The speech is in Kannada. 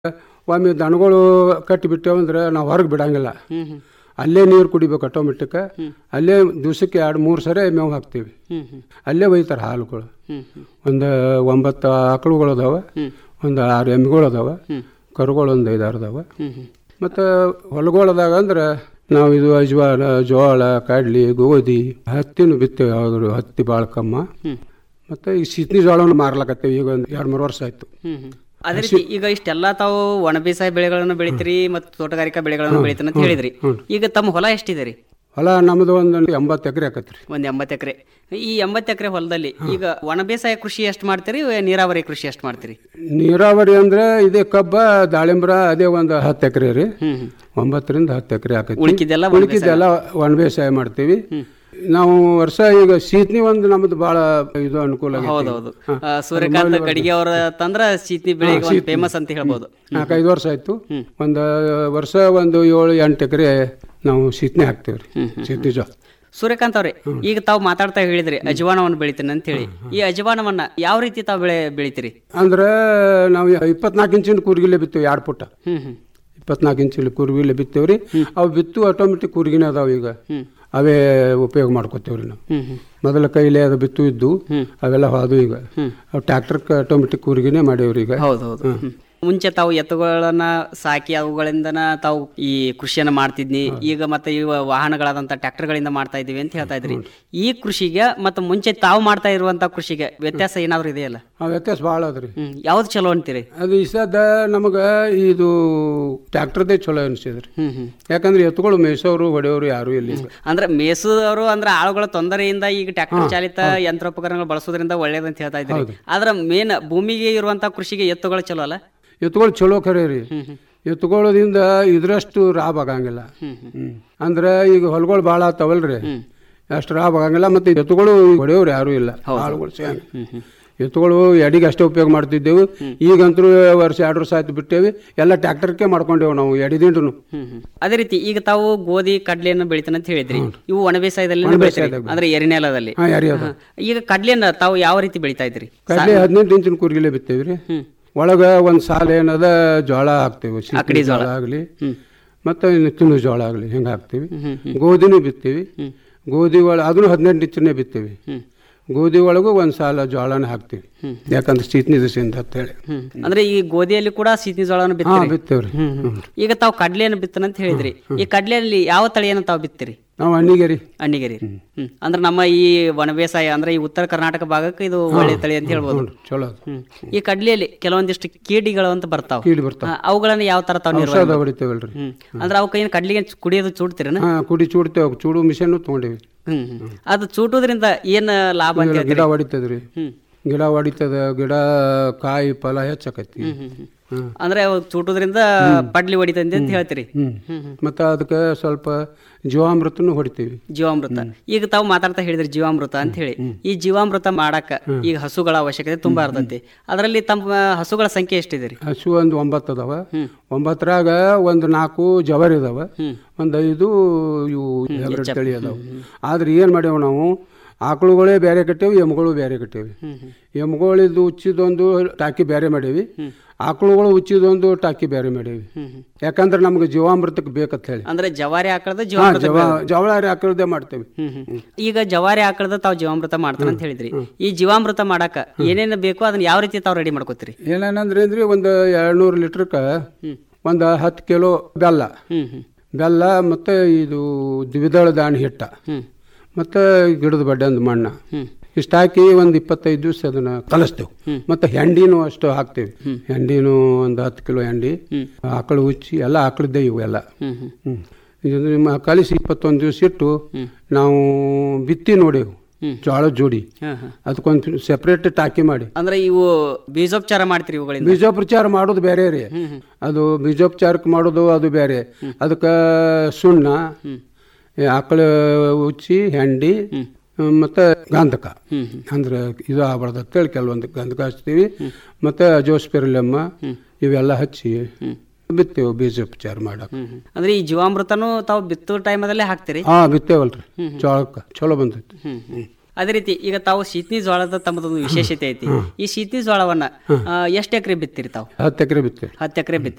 ಒಮ್ಮೆ ದನಗಳು ಕಟ್ಟಿಬಿಟ್ಟೇವಂದ್ರೆ ನಾವು ಹೊರಗೆ ಬಿಡಂಗಿಲ್ಲ. ಅಲ್ಲೇ ನೀರು ಕುಡಿಬೇಕು ಆಟೋಮೆಟಿಕ್. ಅಲ್ಲೇ ದಿವ್ಸಕ್ಕೆ 2-3 ಸರಿ ಮೇವು ಹಾಕ್ತೀವಿ. ಅಲ್ಲೇ ಒಯ್ತಾರೆ ಹಾಲುಗಳು. ಒಂದು 9 ಆಕಳುಗಳು ಅದಾವ, ಒಂದು 6 ಎಮ್ಮೆಗಳು ಅದಾವ, ಕರುಗಳು ಒಂದು 5-6 ಅದಾವ. ಮತ್ತು ಹೊಲಗಳದಾಗ ಅಂದ್ರೆ ನಾವು ಇದು ಅಜ್ವಾನ, ಜೋಳ, ಕಡ್ಲಿ, ಗೋಧಿ, ಹತ್ತಿನೂ ಬಿತ್ತೇವೆ. ಯಾವಾಗಲೂ ಹತ್ತಿ ಭಾಳ ಕಮ್ಮ. ಮತ್ತು ಈ ಸೀತ್ನಿ ಜೋಳವನ್ನು ಮಾರ್ಲಕತ್ತೇವೆ. ಈಗ ಒಂದು 2-3 ವರ್ಷ ಆಯ್ತು. ಅದೇ ರೀತಿ ಈಗ ಇಷ್ಟೆಲ್ಲ ತಾವು ಒಣ ಬೇಸಾಯ ಬೆಳೆಗಳನ್ನು ಬೆಳಿತೀರಿ ಮತ್ತು ತೋಟಗಾರಿಕಾ ಬೆಳೆಗಳನ್ನು ಬೆಳಿತೀನಿ ಅಂತ ಹೇಳಿದ್ರಿ. ಈಗ ತಮ್ಮ ಹೊಲ ಎಷ್ಟಿದೆ ರೀ? ಹೊಲ ನಮ್ಮದು ಒಂದು 80 ಎಕರೆ ಆಕತ್ರಿ. ಒಂದು 80 ಎಕರೆ. ಈ 80 ಎಕರೆ ಹೊಲದಲ್ಲಿ ಈಗ ಒಣ ಬೇಸಾಯ ಕೃಷಿ ಎಷ್ಟು ಮಾಡ್ತೀರಿ, ನೀರಾವರಿ ಕೃಷಿ ಎಷ್ಟು ಮಾಡ್ತೀರಿ? ನೀರಾವರಿ ಅಂದ್ರೆ ಇದೇ ಕಬ್ಬ, ದಾಳಿಂಬ್ರ ಅದೇ ಒಂದು 10 ಎಕರೆ ರೀ. 9ರಿಂದ 10 ಎಕರೆ ಆಕತಿ. ಉಳಿಕಿದ್ದೆಲ್ಲ ಒಣ ಬೇಸಾಯ ಮಾಡ್ತೀವಿ ನಾವು. ವರ್ಷ ಈಗ ಸೀತ್ನಿ ಒಂದು ನಮ್ದು ಬಹಳ ಇದು ಅನುಕೂಲ. ಹೌದೌದು, ಸೂರ್ಯಕಾಂತ ಗಡಿಗೆ ಅವರ ತಂದ್ರ ಸೀತ್ನಿ ಬೆಳೆಗೆ ಫೇಮಸ್ ಅಂತ ಹೇಳ್ಬೋದು. 4-5 ವರ್ಷ ಆಯ್ತು. ಒಂದು ವರ್ಷ ಒಂದು 7-8 ಎಕರೆ ನಾವು ಸೀತ್ನಿ ಹಾಕ್ತೇವ್ರಿ. ಸೀತ್ನಿ ಜೋಳ. ಸೂರ್ಯಕಾಂತ್ ಅವ್ರೆ, ಈಗ ತಾವು ಮಾತಾಡ್ತಾ ಹೇಳಿದ್ರಿ ಅಜವಾನವನ್ನು ಬೆಳಿತೀನಿ ಅಂತ ಹೇಳಿ. ಈ ಅಜವಾನವನ್ನ ಯಾವ ರೀತಿ ತಾವು ಬೆಳಿತೀರಿ? ಅಂದ್ರೆ ನಾವು 24 ಇಂಚಿನ ಕೂರ್ಗಿಲೆ ಬಿತ್ತೇವೆ. 2 ಫುಟ್ 24 ಇಂಚಿನ ಕೂರ್ಗಿಲೆ ಬಿತ್ತೇವ್ರಿ. ಅವು ಬಿತ್ತು ಆಟೋಮೆಟಿಕ್ ಕೂರ್ಗಿನ ಅದಾವ. ಈಗ ಅವೇ ಉಪಯೋಗ ಮಾಡ್ಕೋತೇವ್ರಿ ನಾವು. ಮೊದಲ ಕೈಲೇ ಅದು ಬಿತ್ತು ಇದ್ದು ಅವೆಲ್ಲ ಹೋದು. ಈಗ ಅವು ಟ್ರ್ಯಾಕ್ಟರ್ ಆಟೋಮೆಟಿಕ್ ಕೂರ್ಗಿನೇ ಮಾಡೇವ್ರಿ ಈಗ. ಹೌದೌದು. ಮುಂಚೆ ತಾವು ಎತ್ತುಗಳನ್ನ ಸಾಕಿ ಅವುಗಳಿಂದನ ತಾವು ಈ ಕೃಷಿಯನ್ನ ಮಾಡ್ತಿದ್ನಿ. ಈಗ ಮತ್ತೆ ಈ ವಾಹನಗಳಾದಂತ ಟ್ರ್ಯಾಕ್ಟರ್ಗಳಿಂದ ಮಾಡ್ತಾ ಇದೀವಿ ಅಂತ ಹೇಳ್ತಾ ಇದ್ರಿ. ಈ ಕೃಷಿಗೆ ಮತ್ತೆ ಮುಂಚೆ ತಾವು ಮಾಡ್ತಾ ಇರುವಂತ ಕೃಷಿಗೆ ವ್ಯತ್ಯಾಸ ಏನಾದ್ರು ಇದೆಯಲ್ಲ? ವ್ಯತ್ಯಾಸ ಭಾಳ ಅದ್ರಿ. ಯಾವ್ದು ಚಲೋ ಅಂತೀರಿ? ಅದು ಈ ಸದ ನಮಗ ಇದು ಟ್ರ್ಯಾಕ್ಟರ್ದೇ ಚಲೋ ಅನಿಸಿದ್ರಿ. ಯಾಕಂದ್ರೆ ಎತ್ತುಗಳು ಮೇಸೋರು ಹೊಡೆಯೋರು ಯಾರು ಇಲ್ಲಿ. ಅಂದ್ರೆ ಮೇಸೋರು ಅಂದ್ರೆ ಆಳುಗಳ ತೊಂದರೆಯಿಂದ ಈಗ ಟ್ರ್ಯಾಕ್ಟರ್ ಚಾಲಿತ ಯಂತ್ರೋಪಕರಣಗಳು ಬಳಸೋದ್ರಿಂದ ಒಳ್ಳೇದಂತ ಹೇಳ್ತಾ ಇದ್ರಿ. ಆದ್ರೆ ಮೇನ್ ಭೂಮಿಗೆ ಇರುವಂತ ಕೃಷಿಗೆ ಎತ್ತುಗಳು ಚಲೋ ಅಲ್ಲ? ಎತ್ತುಗಳು ಚಲೋ ಖರೆ ರೀ. ಎತ್ತುಗಳದಿಂದ ಇದ್ರಷ್ಟು ಲಾಭ ಆಗಂಗಿಲ್ಲ. ಅಂದ್ರೆ ಈಗ ಹೊಲಗಳು ಭಾಳ ಆತಾವಲ್ರಿ, ಅಷ್ಟು ಲಾಭ ಆಗಂಗಿಲ್ಲ. ಮತ್ತೆ ಎತ್ತುಗಳು ಹೊಡೆಯೋರು ಯಾರು ಇಲ್ಲ. ಆಳುಗಳು ಎತ್ತುಗಳು ಎಡಿಗೆ ಅಷ್ಟೇ ಉಪಯೋಗ ಮಾಡ್ತಿದ್ದೆವು. ಈಗಂತೂ ವರ್ಷ 2 ವರ್ಷ ಆಯ್ತು ಬಿಟ್ಟೇವಿ. ಎಲ್ಲ ಟ್ರ್ಯಾಕ್ಟರ್ಗೆ ಮಾಡ್ಕೊಂಡೇವು ನಾವು ಎಡಿದಿಂಡ್ರು. ಅದೇ ರೀತಿ ಈಗ ತಾವು ಗೋಧಿ, ಕಡ್ಲೆಯನ್ನು ಬೆಳಿತಾನೆ ಅಂತ ಹೇಳಿದ್ರಿ. ಇವು ಒಣ ಬೇಸಾಯದಲ್ಲಿ ಅಂದ್ರೆ ಎರಿನೆಲದಲ್ಲಿ. ಈಗ ಕಡ್ಲೆಯನ್ನ ತಾವು ಯಾವ ರೀತಿ ಬೆಳಿತಾ ಇದ್ರಿ? ಕಡ್ಲೆ 18 ಇಂಚಿನ ಕೂರ್ಗಿಲೆ ಬಿತ್ತೇವ್ರಿ. ಒಳಗ ಒಂದ್ ಸಾಲ ಏನದ ಜೋಳ ಹಾಕ್ತೇವೆ. ಅಕ್ಕಡಿ ಜೋಳ ಆಗ್ಲಿ ಮತ್ತೆ ತಿನ್ನು ಜೋಳ ಆಗ್ಲಿ ಹಿಂಗ ಹಾಕ್ತಿವಿ. ಗೋಧಿನೂ ಬಿತ್ತೀವಿ. ಗೋಧಿ ಒಳಗೆ ಅದನ್ನು 18 ಇಂಚನೇ ಬಿತ್ತೀವಿ. ಗೋಧಿ ಒಳಗೂ ಒಂದ್ ಸಾಲ ಜೋಳನ ಹಾಕ್ತಿವಿ. ಯಾಕಂದ್ರೆ ಸೀತ್ನಿ ದಿವಸದಿಂದ ಅಂತ ಹೇಳಿ. ಅಂದ್ರೆ ಈ ಗೋಧಿಯಲ್ಲಿ ಕೂಡ ಸೀತ್ನಿ ಜೋಳನ ಬಿತ್ತೇವ್ರಿ. ಈಗ ತಾವು ಕಡ್ಲೆಯನ್ನು ಬಿತ್ತನಂತ ಹೇಳಿದ್ರಿ. ಈ ಕಡ್ಲೆಯಲ್ಲಿ ಯಾವ ತಳಿಯನ್ನು ತಾವು ಬಿತ್ತೀರಿ? ನಾವು ಅಣ್ಣಿಗೇರಿ. ಅಂದ್ರೆ ನಮ್ಮ ಈ ವನ ಬೇಸಾಯ ಅಂದ್ರೆ ಈ ಉತ್ತರ ಕರ್ನಾಟಕ ಭಾಗಕ್ಕೆ ಇದು ಒಳ್ಳೆ ತಳಿ ಅಂತ ಹೇಳ್ಬೋದು. ಚಲೋ. ಈ ಕಡ್ಲೆಯಲ್ಲಿ ಕೆಲವೊಂದಿಷ್ಟು ಕೀಡಿಗಳು ಅಂತ ಬರ್ತಾವ. ಅವುಗಳನ್ನ ಯಾವ ತರ ತಾವು ಹೊಡಿತೇವಲ್ರಿ? ಅಂದ್ರೆ ಅವಕ್ಕೆ ಕಡ್ಲಿಗೆ ಕುಡಿಯೋದು ಚೂಡ್ತೀರ? ಕುಡಿ ಚೂಡ್ತೇವೆ. ಚೂಡು ಮಿಷನ್ ತಗೊಂಡೇವಿ. ಅದು ಚೂಟೋದ್ರಿಂದ ಏನ್ ಲಾಭ? ಗಿಡ ಹೊಡಿತದ್ರಿ. ಗಿಡ ಹೊಡಿತದ. ಗಿಡ ಕಾಯಿ ಫಲ ಹೆಚ್ಚಾಕೈತಿ. ಅಂದ್ರೆ ಚೂಟೋದ್ರಿಂದ ಪಡ್ಲಿ ಹೊಡಿತಂತೆ ಅಂತ ಹೇಳ್ತೀರಿ. ಮತ್ತೆ ಅದಕ್ಕೆ ಸ್ವಲ್ಪ ಜೀವಾಮೃತನು ಹೊಡಿತೀವಿ. ಜೀವಾಮೃತ ಈಗ ತಾವು ಮಾತಾಡ್ತಾ ಹೇಳಿದ್ರಿ ಜೀವಾಮೃತ ಅಂತ ಹೇಳಿ. ಈ ಜೀವಾಮೃತ ಮಾಡಾಕ ಈಗ ಹಸುಗಳ ಅವಶ್ಯಕತೆ ತುಂಬಾ ಇರ್ತೈತಿ. ಅದರಲ್ಲಿ ತಮ್ಮ ಹಸುಗಳ ಸಂಖ್ಯೆ ಎಷ್ಟಿದೆ ರೀ? ಹಸು ಒಂದು 9 ಅದಾವ. 9ರಾಗ ಒಂದು 4 ಜವಾರಿ ಅದಾವ, ಒಂದು 5 ಇವು ತಳಿ ಅದಾವ. ಆದ್ರೆ ಏನ್ ಮಾಡ್ಯಾವ ನಾವು, ಆಕಳುಗಳೇ ಬೇರೆ ಕಟ್ಟೇವಿ, ಎಮ್ಗಳು ಬೇರೆ ಕಟ್ಟೇವಿ. ಎಮ್ಗಳಿದ್ದು ಉಚ್ಚಿದೊಂದು ಟಾಕಿ ಬೇರೆ ಮಾಡೇವಿ. ಆಕಳುಗಳು ಉಚ್ಚಿದೊಂದು ಟಾಕಿ ಬೇರೆ ಮಾಡೇವಿ. ಯಾಕಂದ್ರೆ ನಮ್ಗೆ ಜೀವಾಮೃತಕ್ಕೆ ಬೇಕಂತ ಹೇಳಿ. ಅಂದ್ರೆ ಜವಾರಿ ಆಕಳದ ಜವಾರಿ ಆಕಳದೇ ಮಾಡ್ತೇವೆ. ಈಗ ಜವಾರಿ ಆಕಳದ ತಾವು ಜೀವಾಮೃತ ಮಾಡ್ತಾರ ಅಂತ ಹೇಳಿದ್ರಿ. ಈ ಜೀವಾಮೃತ ಮಾಡಾಕ ಏನೇನು ಬೇಕು ಅದನ್ನ ಯಾವ ರೀತಿ ತಾವು ರೆಡಿ ಮಾಡ್ಕೋತೀರಿ? ಏನೇನಂದ್ರೆ ಒಂದು 200 ಲೀಟರ್ಕ ಒಂದು 10 ಕಿಲೋ ಬೆಲ್ಲ ಮತ್ತೆ ಇದು ದ್ವಿದಳ ಧಾನ್ಯ ಹಿಟ್ಟ ಮತ್ತೆ ಗಿಡದ ಬಡ್ಡೆ ಒಂದು ಮಣ್ಣ ಇಷ್ಟು ಹಾಕಿ ಒಂದು 25 ದಿವಸ ಅದನ್ನ ಕಲಿಸ್ತೇವೆ. ಮತ್ತೆ ಹೆಂಡಿನೂ ಅಷ್ಟು ಹಾಕ್ತೇವೆ. ಹೆಂಡಿನೂ ಒಂದು 10 ಕಿಲೋ ಹೆಂಡಿ, ಆಕಳು ಉಚ್ಚಿ ಎಲ್ಲ ಆಕಳದ್ದೇ ಇವು ಎಲ್ಲ. ನಿಮ್ಮ ಕಲಿಸಿ 21 ದಿವಸ ಇಟ್ಟು ನಾವು ಬಿತ್ತಿ ನೋಡೇವು ಜೋಳ ಜೋಡಿ. ಅದಕ್ಕೊಂದು ಸೆಪರೇಟ್ ಟಾಕಿ ಮಾಡಿ. ಅಂದ್ರೆ ಇವು ಬೀಜೋಪಚಾರ ಮಾಡ್ತೀರಿ? ಇವುಗಳಿಂದ ಬೀಜೋಪಚಾರ ಮಾಡೋದು ಬೇರೆ ರೀ. ಅದು ಬೀಜೋಪಚಾರಕ್ಕೆ ಮಾಡೋದು ಅದು ಬೇರೆ. ಅದಕ್ಕೆ ಸುಣ್ಣ, ಆಕಳ ಉಚ್ಚಿ, ಹೆಂಡಿ ಮತ್ತೆ ಗಂಧಕ ಅಂದ್ರೆ ಇದು ಆಗ್ಬಾರ್ದು ಅಂತೇಳಿ ಕೆಲವೊಂದು ಗಂಧಕ ಹಚ್ತೀವಿ. ಮತ್ತೆ ಅಜೋಸ್ಪೆರಿಲಮ್ಮ ಇವೆಲ್ಲ ಹಚ್ಚಿ ಬಿತ್ತೇವೆ ಬೀಜೋಪಚಾರ ಮಾಡಕ್. ಅಂದ್ರೆ ಈ ಜೀವಾಮೃತನು ತಾವು ಬಿತ್ತೋ ಟೈಮಲ್ಲೇ ಹಾಕ್ತಿರಿ? ಬಿತ್ತೇವಲ್ರಿ. ಜೋಳಕ್ಕೆ ಚಲೋ ಬಂದೈತಿ. ಅದೇ ರೀತಿ ಈಗ ತಾವು ಸೀತ್ನಿ ಜೋಳದ ತಮ್ಮದೊಂದು ವಿಶೇಷತೆ ಐತಿ. ಈ ಸೀತ್ನಿ ಜೋಳವನ್ನ ಎಷ್ಟು ಎಕರೆ ಬಿತ್ತೀರಿ ತಾವು? 10 ಎಕರೆ ಬಿತ್ತೇವೆ. 10 ಎಕರೆ ಬಿತ್ತೀರಿ.